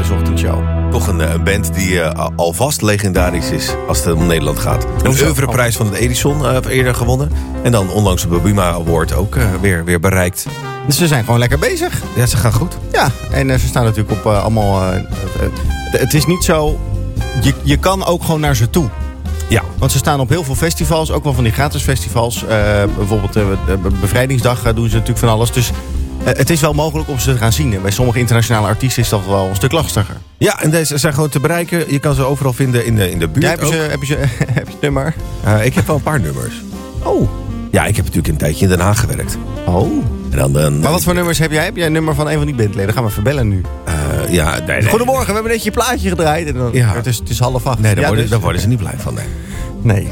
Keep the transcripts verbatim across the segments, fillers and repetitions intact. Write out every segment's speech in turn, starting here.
Plus ochtendshow. Toch een, een band die uh, alvast legendarisch is als het om Nederland gaat. Een oeuvreprijs van het Edison uh, eerder gewonnen. En dan onlangs de Buma Award ook uh, weer, weer bereikt. Dus ze zijn gewoon lekker bezig. Ja, ze gaan goed. Ja, en uh, ze staan natuurlijk op uh, allemaal... Uh, uh, het is niet zo... Je, je kan ook gewoon naar ze toe. Ja. Want ze staan op heel veel festivals, ook wel van die gratis festivals. Uh, bijvoorbeeld uh, Bevrijdingsdag uh, doen ze natuurlijk van alles. Dus uh, het is wel mogelijk om ze te gaan zien. En bij sommige internationale artiesten is dat wel een stuk lastiger. Ja, en deze zijn gewoon te bereiken. Je kan ze overal vinden in de, in de buurt. Ja, heb, je ze, heb, je ze, heb je het nummer? Uh, ik heb wel een paar nummers. Oh. Ja, ik heb natuurlijk een tijdje in Den Haag gewerkt. Oh. En dan, dan, maar wat voor nummers heb jij? Heb jij een nummer van een van die bandleden? Gaan we verbellen nu. Uh, ja, nee, nee. Goedemorgen, we hebben net je plaatje gedraaid. En dan, ja. het, is, het is half acht. Nee, daar, ja, worden, dus. daar worden ze niet blij van, nee. Nee.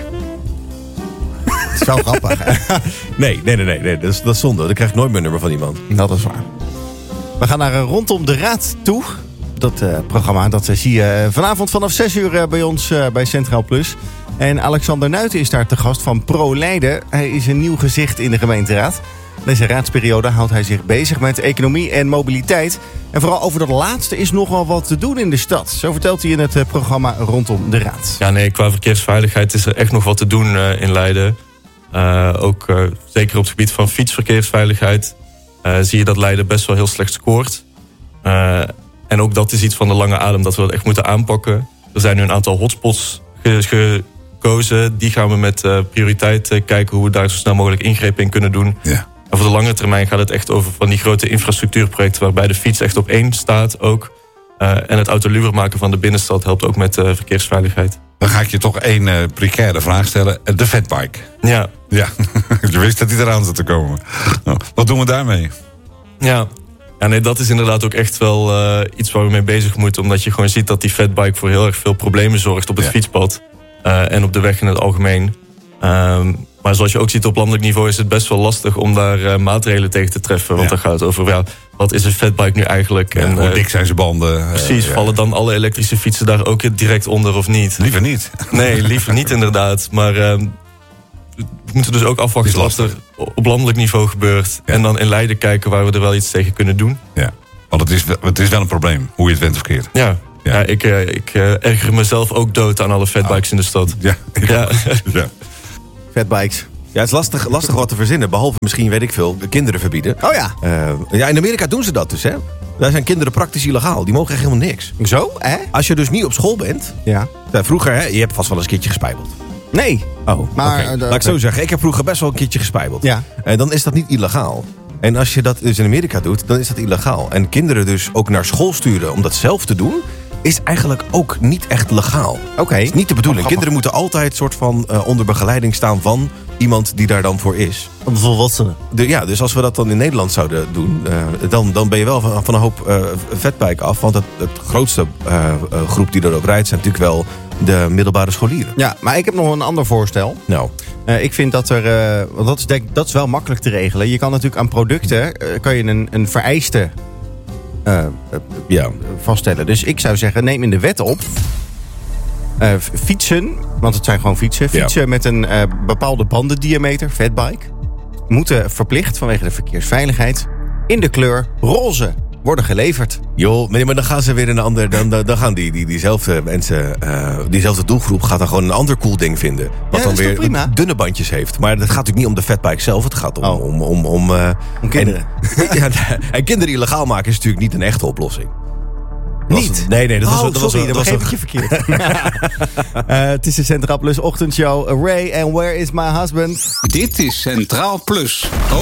Het is wel grappig, hè? Nee, nee, nee, nee, nee. Dat, is, dat is zonde. Dan krijg ik nooit meer nummer van iemand. Dat is waar. We gaan naar Rondom de Raad toe. Dat uh, programma, dat uh, zie je vanavond vanaf zes uur uh, bij ons uh, bij Centraal Plus. En Alexander Nuiten is daar te gast van Pro Leiden. Hij is een nieuw gezicht in de gemeenteraad. Deze raadsperiode houdt hij zich bezig met economie en mobiliteit. En vooral over dat laatste is nogal wat te doen in de stad. Zo vertelt hij in het uh, programma Rondom de Raad. Ja, nee, qua verkeersveiligheid is er echt nog wat te doen uh, in Leiden. Uh, ook uh, zeker op het gebied van fietsverkeersveiligheid uh, zie je dat Leiden best wel heel slecht scoort. Uh, en ook dat is iets van de lange adem dat we dat echt moeten aanpakken. Er zijn nu een aantal hotspots ge- gekozen. Die gaan we met uh, prioriteit uh, kijken hoe we daar zo snel mogelijk ingrepen in kunnen doen. Ja. En voor de lange termijn gaat het echt over van die grote infrastructuurprojecten waarbij de fiets echt op één staat ook. Uh, en het autoluwer maken van de binnenstad helpt ook met uh, verkeersveiligheid. Dan ga ik je toch één uh, precaire vraag stellen. De fatbike. Ja. Ja, je wist dat hij eraan zat te komen. Nou, wat doen we daarmee? Ja. Ja, nee, dat is inderdaad ook echt wel uh, iets waar we mee bezig moeten. Omdat je gewoon ziet dat die fatbike voor heel erg veel problemen zorgt op het ja. fietspad. Uh, en op de weg in het algemeen. Um, maar zoals je ook ziet op landelijk niveau is het best wel lastig om daar uh, maatregelen tegen te treffen. Want ja. dan gaat het over, ja, wat is een fatbike nu eigenlijk? Ja, en, hoe uh, dik zijn zijn banden? Precies, uh, vallen ja. dan alle elektrische fietsen daar ook direct onder of niet? Liever niet. Nee, liever niet inderdaad. Maar uh, we moeten dus ook afwachten wat er op landelijk niveau gebeurt. Ja. En dan in Leiden kijken waar we er wel iets tegen kunnen doen. Ja, want het is, het is wel een probleem, hoe je het went of keert. Ja. Ja, ja, ik, uh, ik uh, erger mezelf ook dood aan alle fatbikes oh. in de stad. Ja, ja. ja. Fatbikes. Ja, het is lastig, lastig wat te verzinnen. Behalve misschien, weet ik veel, de kinderen verbieden. Oh ja. Uh, ja, in Amerika doen ze dat dus, hè. Daar zijn kinderen praktisch illegaal. Die mogen echt helemaal niks. Zo, hè? Als je dus niet op school bent. Ja. Vroeger, hè, je hebt vast wel eens een keertje gespijbeld. Nee. Oh, maar okay. uh, Laat ik zo zeggen. Ik heb vroeger best wel een keertje gespijbeld. Ja. En dan is dat niet illegaal. En als je dat dus in Amerika doet, dan is dat illegaal. En kinderen dus ook naar school sturen om dat zelf te doen, is eigenlijk ook niet echt legaal. Oké. Okay. Is niet de bedoeling. Kinderen moeten altijd soort van uh, onder begeleiding staan van iemand die daar dan voor is. Een volwassene. De, ja, dus als we dat dan in Nederland zouden doen, uh, dan, dan ben je wel van, van een hoop uh, fatbike af. Want het, het grootste uh, uh, groep die er ook rijdt zijn natuurlijk wel de middelbare scholieren. Ja, maar ik heb nog een ander voorstel. Nou. Uh, ik vind dat er, uh, want dat is, denk, dat is wel makkelijk te regelen. Je kan natuurlijk aan producten, uh, kan je een, een vereiste uh, uh, ja, vaststellen. Dus ik zou zeggen, neem in de wet op. Uh, fietsen, want het zijn gewoon fietsen. Fietsen ja. met een uh, bepaalde bandendiameter, fatbike, moeten verplicht vanwege de verkeersveiligheid in de kleur roze worden geleverd. Joh, maar dan gaan ze weer in een ander. Dan, dan gaan die, die, diezelfde mensen, uh, diezelfde doelgroep gaat dan gewoon een ander cool ding vinden. Wat ja, dan weer dunne bandjes heeft. Maar dat gaat natuurlijk niet om de fatbike zelf. Het gaat om, oh. om, om, om, uh, om kinderen. En, ja, en kinderen illegaal maken is natuurlijk niet een echte oplossing. Niet? Het, nee, nee, dat oh, was dat sorry, was, dat was begreep ik je verkeerd. uh, het is de Centraal Plus ochtendshow. Ray and Where is my husband? Dit is Centraal Plus.